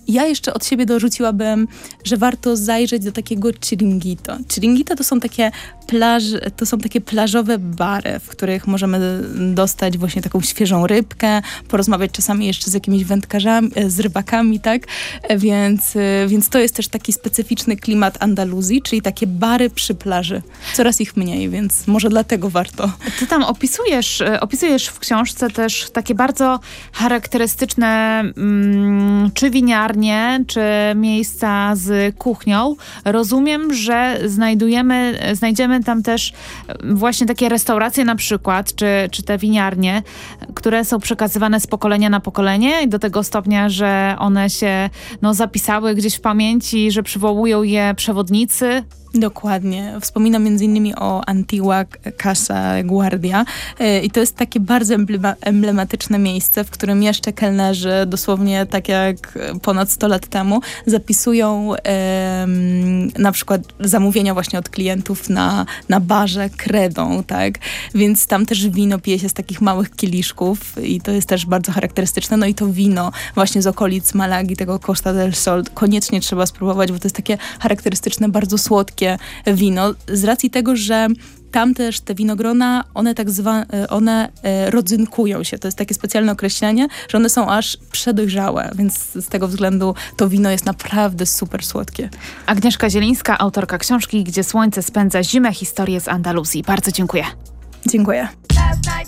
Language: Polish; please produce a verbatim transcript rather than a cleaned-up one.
Ja jeszcze od siebie dorzuciłabym, że warto zajrzeć do takiego chiringuito. Chiringuito to są takie plaż, to są takie plażowe bary, w których możemy dostać właśnie taką świeżą rybkę, porozmawiać czasami jeszcze z jakimiś wędkarzami, z rybakami, tak? Więc, więc to jest też taki specyficzny klimat Andaluzji, czyli takie bary przy plaży. Coraz ich mniej, więc może dlatego warto. Ty tam opisujesz, opisujesz w książce też takie bardzo charakterystyczne mm, czy winiarnie, czy miejsca z kuchnią. Rozumiem, że znajdujemy, znajdziemy tam też właśnie takie restauracje na przykład, czy, czy te winiarnie, które są przekazywane z pokolenia na pokolenie i do tego stopnia, że one się no, zapisały gdzieś w pamięci, że przywołują je przewodnicy. Dokładnie. Wspominam między innymi o Antigua Casa Guardia i to jest takie bardzo emblema- emblematyczne miejsce, w którym jeszcze kelnerzy, dosłownie tak jak ponad sto lat temu, zapisują em, na przykład zamówienia właśnie od klientów na, na barze kredą, tak? Więc tam też wino pije się z takich małych kieliszków i to jest też bardzo charakterystyczne. No i to wino właśnie z okolic Malagi, tego Costa del Sol, koniecznie trzeba spróbować, bo to jest takie charakterystyczne, bardzo słodkie wino, z racji tego, że tam też te winogrona, one tak zwane, one e, rodzynkują się. To jest takie specjalne określenie, że one są aż przedojrzałe, więc z tego względu to wino jest naprawdę super słodkie. Agnieszka Zielińska, autorka książki Gdzie słońce spędza zimę, historie z Andaluzji. Bardzo dziękuję. Dziękuję.